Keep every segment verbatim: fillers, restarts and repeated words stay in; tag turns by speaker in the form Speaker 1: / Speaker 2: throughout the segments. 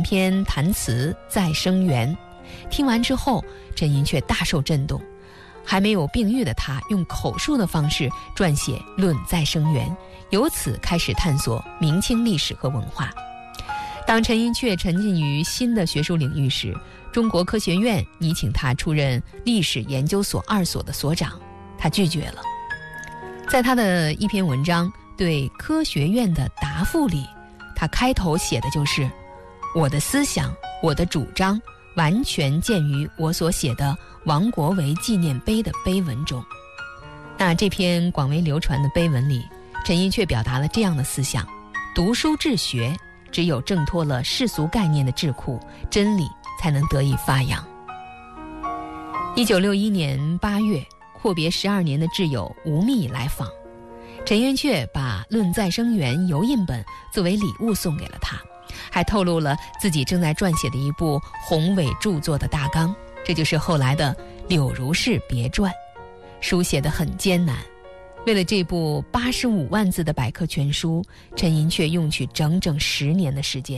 Speaker 1: 篇弹词《再生缘》。听完之后，陈寅恪大受震动。还没有病愈的他，用口述的方式撰写《论再生缘》，由此开始探索明清历史和文化。当陈寅恪沉浸于新的学术领域时，中国科学院拟请他出任历史研究所二所的所长，他拒绝了。在他的一篇文章《对科学院的答复》里，他开头写的就是我的思想，我的主张完全见于我所写的王国维纪念碑的碑文中。那这篇广为流传的碑文里，陈寅恪表达了这样的思想：读书治学，只有挣脱了世俗概念的智库，真理才能得以发扬。一九六一年八月，阔别十二年的挚友吴宓来访，陈寅恪把《论再生缘》油印本作为礼物送给了他，还透露了自己正在撰写的一部宏伟著作的大纲，这就是后来的《柳如是别传》。书写得很艰难，为了这部八十五万字的百科全书，陈寅恪用去整整十年的时间。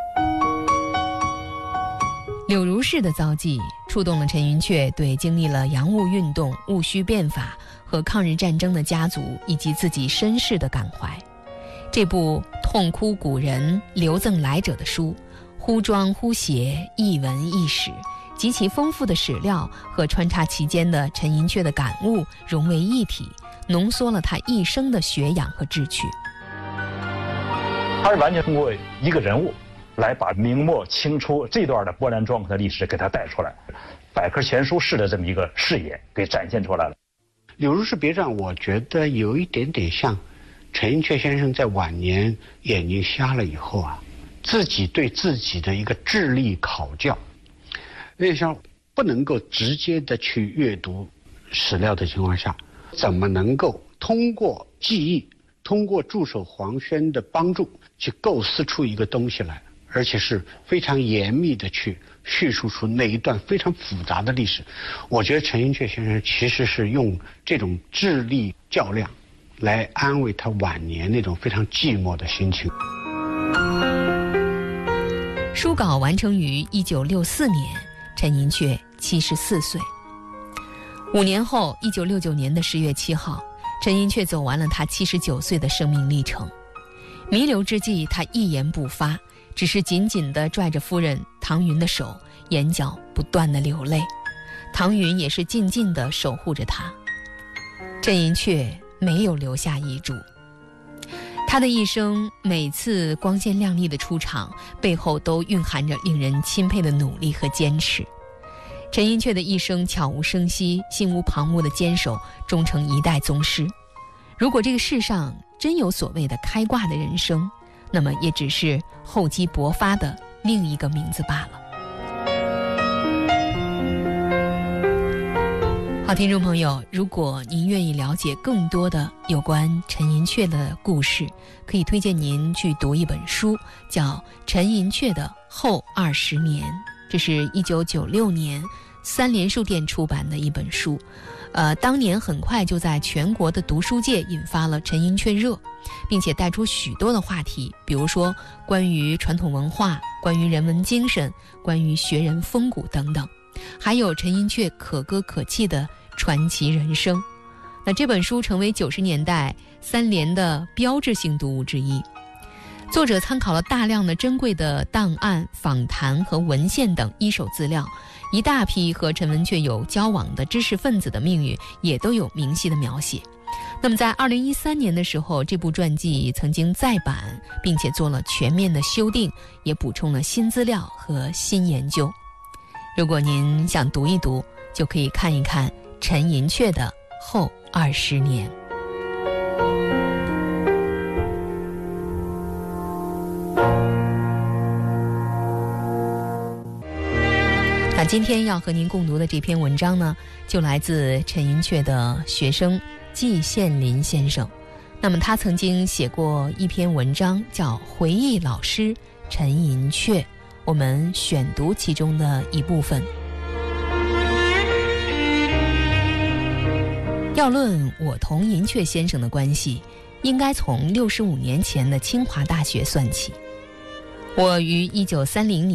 Speaker 1: 柳如是的遭际触动了陈寅恪对经历了洋务运动、戊戌变法和抗日战争的家族以及自己身世的感怀。这部痛哭古人留赠来者的书，忽装忽写，一文一史，极其丰富的史料和穿插其间的陈寅恪的感悟融为一体，浓缩了他一生的学养和志趣。
Speaker 2: 他是完全通过一个人物来把明末清初这段的波澜壮阔的历史给他带出来，百科全书式的这么一个视野给展现出来了。
Speaker 3: 柳如是别传，我觉得有一点点像陈寅恪先生在晚年眼睛瞎了以后啊，自己对自己的一个智力考教。那像不能够直接的去阅读史料的情况下，怎么能够通过记忆，通过助手黄轩的帮助，去构思出一个东西来，而且是非常严密的去叙述出那一段非常复杂的历史。我觉得陈寅恪先生其实是用这种智力较量来安慰他晚年那种非常寂寞的心情。
Speaker 1: 书稿完成于一九六四年，陈寅恪七十四岁。五年后，一九六九年的十月七号，陈寅恪走完了他七十九岁的生命历程。弥留之际，他一言不发，只是紧紧地拽着夫人唐云的手，眼角不断地流泪。唐云也是静静地守护着他。陈寅恪没有留下遗嘱。他的一生每次光鲜亮丽的出场，背后都蕴含着令人钦佩的努力和坚持。陈寅恪的一生悄无声息、心无旁骛的坚守，终成一代宗师。如果这个世上真有所谓的开挂的人生，那么也只是厚积薄发的另一个名字罢了。好，听众朋友，如果您愿意了解更多的有关陈寅恪的故事，可以推荐您去读一本书，叫《陈寅恪的后二十年》，这是一九九六年三联书店出版的一本书。呃，当年很快就在全国的读书界引发了陈寅恪热，并且带出许多的话题，比如说关于传统文化、关于人文精神、关于学人风骨等等，还有陈寅恪可歌可泣的传奇人生。那这本书成为九十年代三联的标志性读物之一。作者参考了大量的珍贵的档案、访谈和文献等一手资料，一大批和陈寅恪有交往的知识分子的命运也都有明细的描写。那么在二零一三年的时候，这部传记曾经再版，并且做了全面的修订，也补充了新资料和新研究。如果您想读一读，就可以看一看陈寅恪的后二十年。那今天要和您共读的这篇文章呢，就来自陈寅恪的学生季羡林先生。那么他曾经写过一篇文章叫《回忆老师陈寅恪》，我们选读其中的一部分。要论我同寅恪先生的关系，应该从六十五年前的清华大学算起。我于一九三零年